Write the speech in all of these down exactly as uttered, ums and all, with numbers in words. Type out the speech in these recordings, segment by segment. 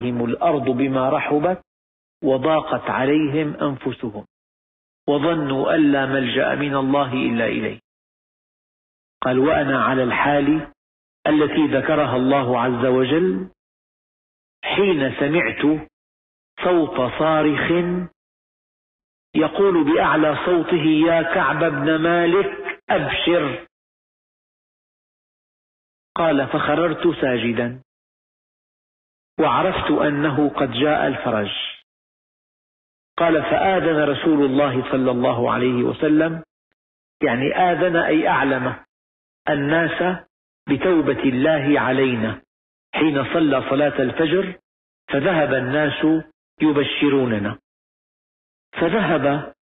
عليهم الأرض بما رحبت وضاقت عليهم أنفسهم وظنوا أن لا ملجأ من الله إلا إليه. قال وأنا على الحال التي ذكرها الله عز وجل حين سمعت صوت صارخ يقول بأعلى صوته يا كعب بن مالك أبشر. قال فخررت ساجدا وعرفت أنه قد جاء الفرج. قال فآذن رسول الله صلى الله عليه وسلم، يعني آذن أي أعلم الناس بتوبة الله علينا حين صلى صلاة الفجر، فذهب الناس يبشروننا. فذهب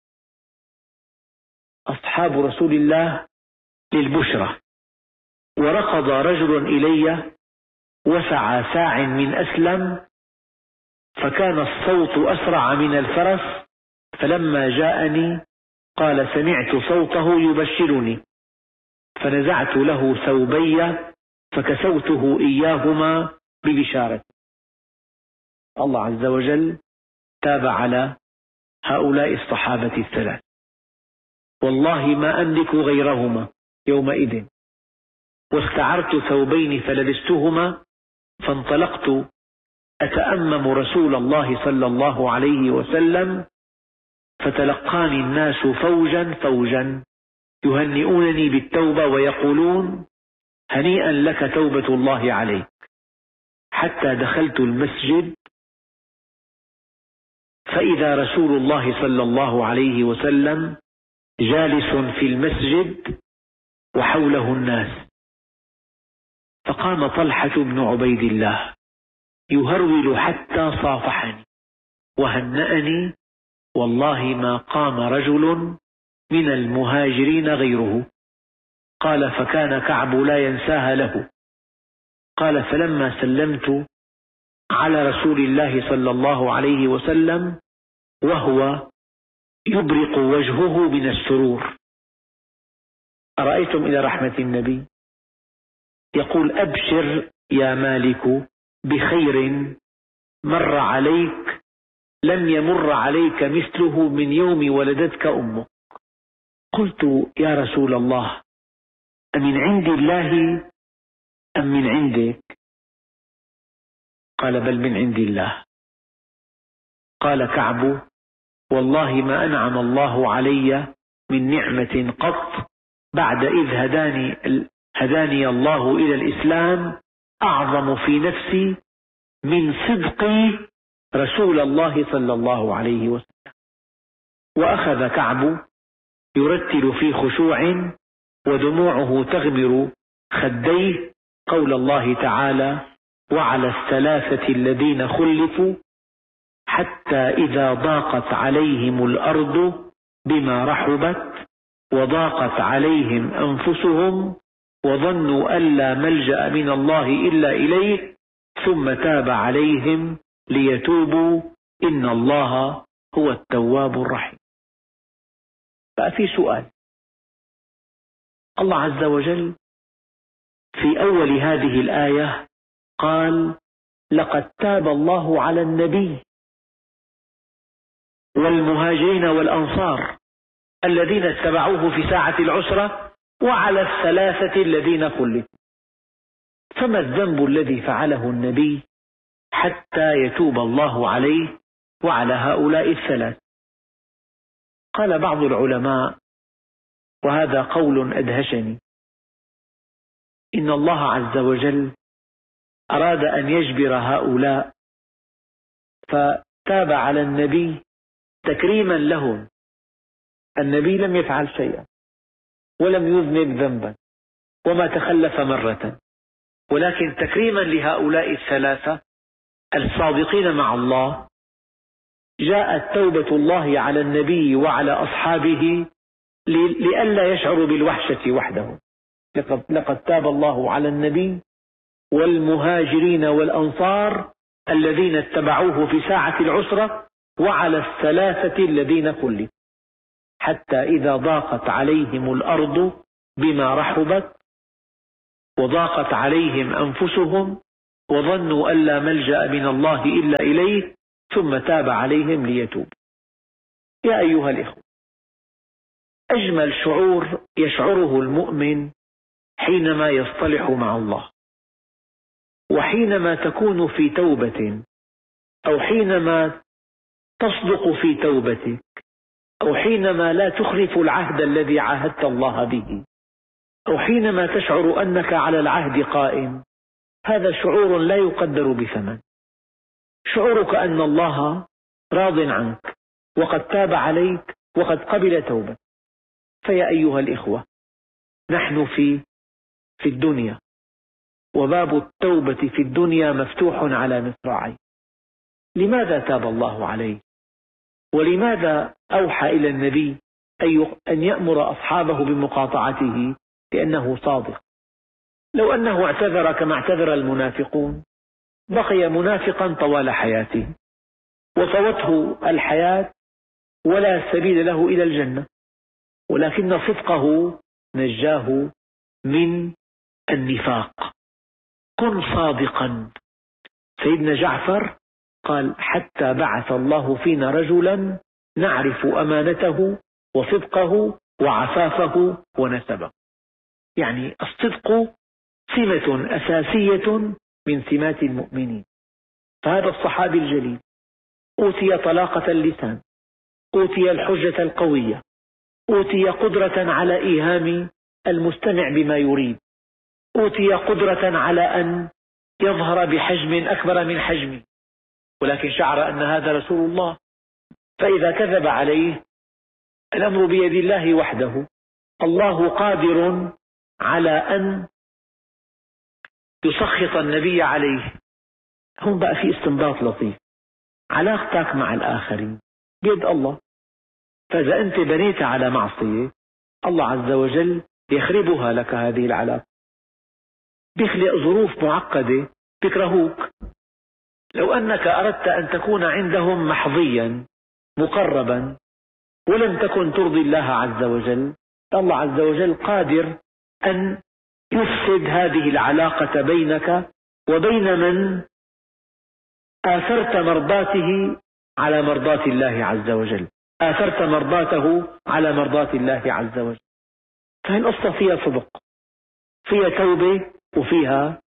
أصحاب رسول الله للبشرة، وركض رجل إلي وسعى ساع من أسلم، فكان الصوت أسرع من الفرس، فلما جاءني قال سمعت صوته يبشرني، فنزعت له ثوبي فكسوته إياهما ببشارة. الله عز وجل تاب على هؤلاء الصحابة الثلاث، والله ما أملك غيرهما يومئذ، واستعرت ثوبين فلبستهما، فانطلقت أتأمم رسول الله صلى الله عليه وسلم، فتلقاني الناس فوجا فوجا يهنئونني بالتوبة ويقولون هنيئا لك توبة الله عليك، حتى دخلت المسجد فإذا رسول الله صلى الله عليه وسلم جالس في المسجد وحوله الناس. فقام طلحة بن عبيد الله يهرول حتى صافحني وهنأني، والله ما قام رجل من المهاجرين غيره. قال فكان كعب لا ينساها له. قال فلما سلمت على رسول الله صلى الله عليه وسلم وهو يبرق وجهه من السرور، أرأيتم إلى رحمة النبي، يقول أبشر يا مالك بخير مر عليك لم يمر عليك مثله من يوم ولدتك أمك. قلت يا رسول الله أمن عند الله أم من عندك؟ قال بل من عند الله. قال كعب والله ما أنعم الله علي من نعمة قط بعد إذ هداني, هداني الله إلى الإسلام أعظم في نفسي من صدق رسول الله صلى الله عليه وسلم. وأخذ كعب يرتل في خشوع ودموعه تغمر خديه قول الله تعالى وعلى الثلاثة الذين خلفوا حتى إذا ضاقت عليهم الأرض بما رحبت وضاقت عليهم أنفسهم وظنوا أن لا ملجأ من الله إلا إليه ثم تاب عليهم ليتوبوا إن الله هو التواب الرحيم. ففي سؤال، الله عز وجل في أول هذه الآية قال لقد تاب الله على النبي والمهاجرين والأنصار الذين اتبعوه في ساعة العسرة وعلى الثلاثة الذين خلفوا. فما الذنب الذي فعله النبي حتى يتوب الله عليه وعلى هؤلاء الثلاث؟ قال بعض العلماء وهذا قول أدهشني، إن الله عز وجل أراد أن يجبر هؤلاء فتاب على النبي تكريما لهم. النبي لم يفعل شيئا ولم يذنب ذنبا وما تخلف مرة، ولكن تكريما لهؤلاء الثلاثة الصادقين مع الله جاءت توبة الله على النبي وعلى أصحابه لئلا يشعروا بالوحشة وحدهم. لقد, لقد تاب الله على النبي والمهاجرين والأنصار الذين اتبعوه في ساعة العسرة وعلى الثلاثة الذين خلفوا حتى إذا ضاقت عليهم الأرض بما رحبت وضاقت عليهم أنفسهم وظنوا أن لا ملجأ من الله إلا إليه ثم تاب عليهم ليتوب. يا أيها الإخوة، أجمل شعور يشعره المؤمن حينما يصطلح مع الله، وحينما تكون في توبة، أو حينما تصدق في توبتك، أو حينما لا تخلف العهد الذي عاهدت الله به، أو حينما تشعر أنك على العهد قائم. هذا شعور لا يقدر بثمن، شعورك أن الله راض عنك وقد تاب عليك وقد قبل توبة. فيا أيها الإخوة، نحن في في الدنيا، وباب التوبة في الدنيا مفتوح على مصراعيه. لماذا تاب الله عليه؟ ولماذا أوحى إلى النبي أن يأمر أصحابه بمقاطعته؟ لأنه صادق. لو أنه اعتذر كما اعتذر المنافقون بقي منافقا طوال حياته، وطوته الحياة ولا سبيل له إلى الجنة، ولكن صدقه نجاه من النفاق. كن صادقا. سيدنا جعفر قال: حتى بعث الله فينا رجلا نعرف أمانته وصدقه وعفافه ونسبه. يعني الصدق سمة أساسية من سمات المؤمنين. فهذا الصحابي الجليل أوتي طلاقة اللسان، أوتي الحجة القوية، أوتي قدرة على إيهام المستمع بما يريد، أوتي قدرة على أن يظهر بحجم أكبر من حجمه، ولكن شعر أن هذا رسول الله، فإذا كذب عليه الأمر بيد الله وحده. الله قادر على أن يسخط النبي عليه. هم بقى في استنباط لطيف: علاقتك مع الآخرين بيد الله، فإذا أنت بنيت على معصية الله عز وجل يخربها لك هذه العلاقة، بيخلق ظروف معقدة تكرهوك. لو أنك أردت أن تكون عندهم محظيا مقربا ولم تكن ترضي الله عز وجل، الله عز وجل قادر أن يفسد هذه العلاقة بينك وبين من آثرت مرضاته على مرضاة الله عز وجل، آثرت مرضاته على مرضاة الله عز وجل. فهي القصة فيها صدق، فيها توبة، وفيها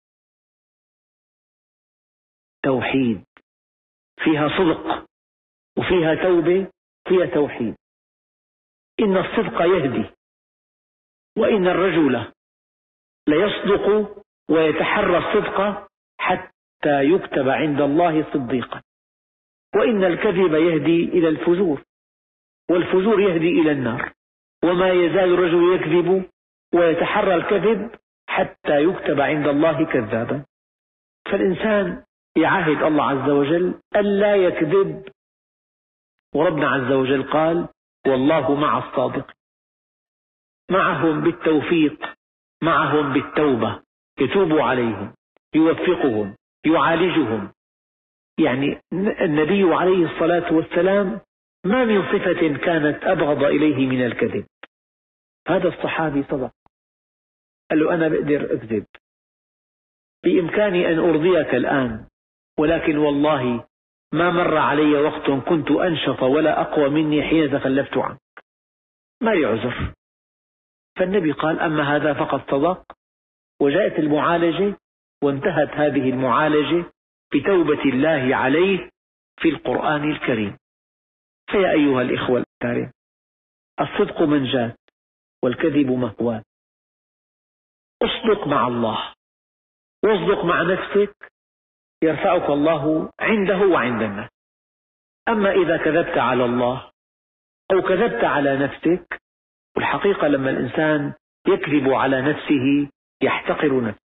توحيد. فيها صدق وفيها توبة، فيها توحيد. إن الصدق يهدي، وإن الرجل ليصدق ويتحرى الصدق حتى يكتب عند الله صديقا، وإن الكذب يهدي إلى الفجور، والفجور يهدي إلى النار، وما يزال الرجل يكذب ويتحرى الكذب حتى يكتب عند الله كذابا. فالإنسان يعاهد الله عز وجل ألا يكذب، وربنا عز وجل قال: والله مع الصادق، معهم بالتوفيق، معهم بالتوبة، يتوب عليهم، يوفقهم، يعالجهم. يعني النبي عليه الصلاة والسلام ما من صفة كانت أبغض إليه من الكذب. هذا الصحابي صدق، قال له: أنا بقدر أكذب، بإمكاني أن أرضيك الآن، ولكن والله ما مر علي وقت كنت أنشط ولا أقوى مني حين تخلفت عنك، ما لي عذر. فالنبي قال: أما هذا فقد صدق. وجاءت المعالجة، وانتهت هذه المعالجة بتوبة الله عليه في القرآن الكريم. فيا أيها الإخوة الكرام، الصدق منجاة والكذب مهوى. اصدق مع الله، واصدق مع نفسك، يرفعك الله عنده وعند الناس. أما إذا كذبت على الله أو كذبت على نفسك، والحقيقة لما الإنسان يكذب على نفسه يحتقر نفسه.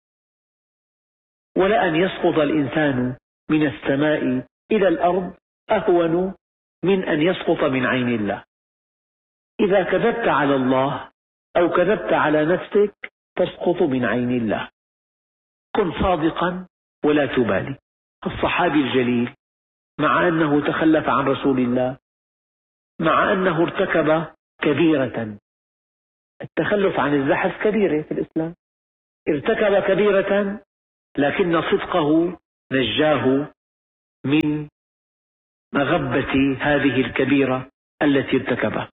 ولأن يسقط الإنسان من السماء إلى الأرض أهون من أن يسقط من عين الله. إذا كذبت على الله أو كذبت على نفسك تسقط من عين الله. كن صادقا ولا تبالي. الصحابي الجليل مع أنه تخلف عن رسول الله، مع أنه ارتكب كبيرة، التخلف عن الزحف كبيرة في الإسلام، ارتكب كبيرة لكن صدقه نجاه من مغبة هذه الكبيرة التي ارتكبها.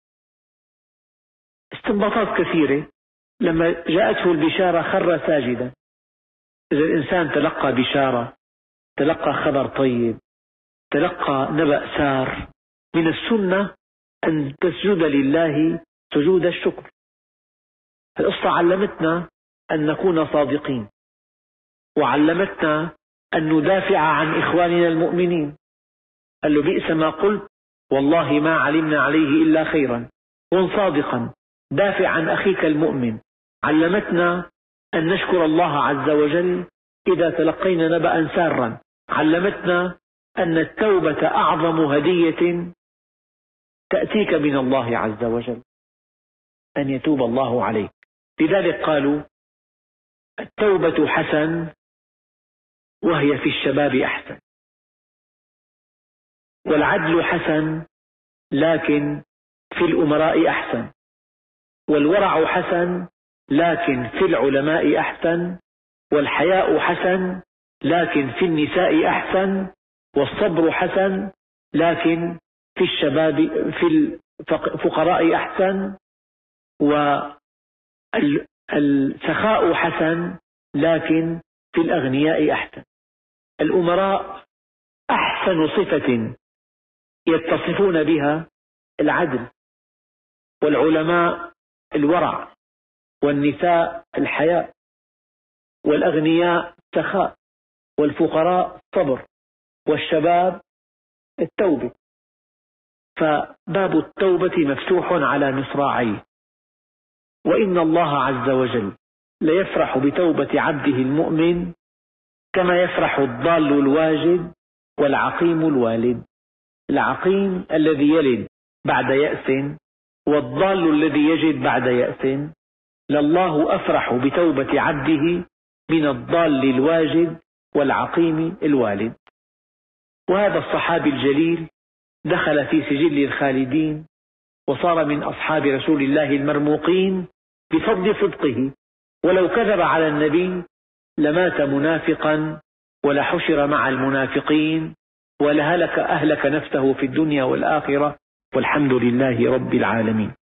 استنباطات كثيرة. لما جاءته البشارة خر ساجدا. إذا الإنسان تلقى بشارة، تلقى خبر طيب، تلقى نبأ سار، من السنة أن تسجد لله سجود الشكر. القصة علمتنا أن نكون صادقين، وعلمتنا أن ندافع عن إخواننا المؤمنين. قال له بئس ما قلت والله ما علمنا عليه إلا خيرا. كن صادقا، دافع عن أخيك المؤمن. علمتنا أن نشكر الله عز وجل إذا تلقينا نبأ سارا. علمتنا أن التوبة أعظم هدية تأتيك من الله عز وجل، أن يتوب الله عليك. لذلك قالوا التوبة حسن وهي في الشباب أحسن، والعدل حسن لكن في الأمراء أحسن، والورع حسن لكن في العلماء أحسن، والحياء حسن لكن في النساء أحسن، والصبر حسن لكن في الشباب في الفقراء أحسن، والسخاء حسن لكن في الأغنياء أحسن. الأمراء أحسن صفة يتصفون بها العدل، والعلماء الورع، والنساء الحياء، والأغنياء السخاء، والفقراء الصبر، والشباب التوبة. فباب التوبة مفتوح على مصراعيه. وإن الله عز وجل ليفرح بتوبة عبده المؤمن كما يفرح الضال الواجد والعقيم الوالد. العقيم الذي يلد بعد يأس، والضال الذي يجد بعد يأس. لله أفرح بتوبة عبده من الضال الواجد والعقيم الوالد. وهذا الصحابي الجليل دخل في سجل الخالدين، وصار من أصحاب رسول الله المرموقين بفضل صدقه. ولو كذب على النبي لمات منافقا، ولحشر مع المنافقين، ولهلك أهلك نفسه في الدنيا والآخرة، والحمد لله رب العالمين.